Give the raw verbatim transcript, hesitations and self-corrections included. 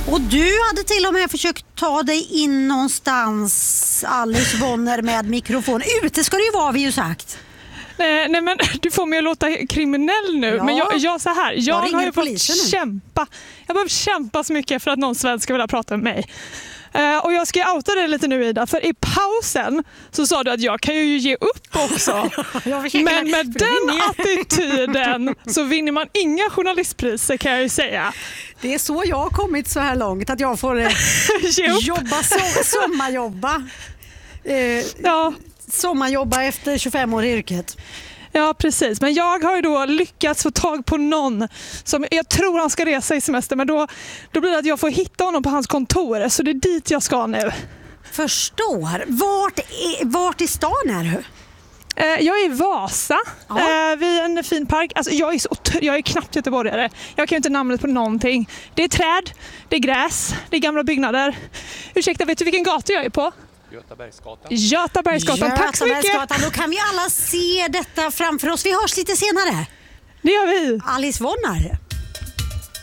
Och du hade till och med försökt ta dig in någonstans, Alice Bonner, med mikrofon. Ute ska det ju vara, har vi ju sagt. Nej, nej men du får mig att låta kriminell nu. Ja. Men jag, jag så här, jag, jag har ju fått kämpa. Jag behöver kämpa så mycket för att någon svensk ska vilja prata med mig. Uh, och jag ska outa dig lite nu, Ida, för i pausen så sa du att jag kan ju ge upp också. Men med den attityden så vinner man inga journalistpriser, kan jag ju säga. Det är så jag har kommit så här långt, att jag får eh, jobba, so- sommarjobba. Eh, ja. Sommarjobba efter tjugofem år i yrket. Ja, precis. Men jag har ju då lyckats få tag på någon som jag tror han ska resa i semester, men då, då blir det att jag får hitta honom på hans kontor, så det är dit jag ska nu. Förstår. Vart, är, vart i stan är du? Eh, jag är i Vasa, ja. eh, vid en fin park. Alltså, jag, är så, jag är knappt göteborgare. Jag kan ju inte namnet på någonting. Det är träd, det är gräs, det är gamla byggnader. Ursäkta, vet du vilken gata jag är på? Götabergsgatan. Götabergsgatan, tack så mycket. Då kan vi alla se detta framför oss. Vi hörs lite senare. Det gör vi. Alice Bonner.